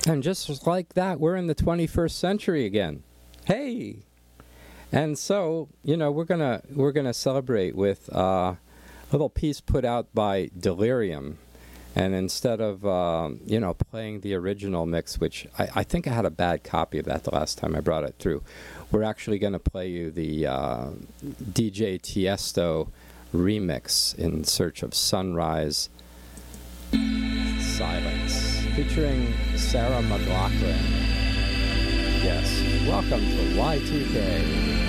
And just like that, we're in the 21st century again. Hey! And so, we're gonna celebrate with a little piece put out by Delirium. And instead of, playing the original mix, which I think I had a bad copy of that the last time I brought it through, we're actually going to play you the DJ Tiesto remix, In Search of Sunrise Silence, featuring Sarah McLachlan. Yes, welcome to Y2K.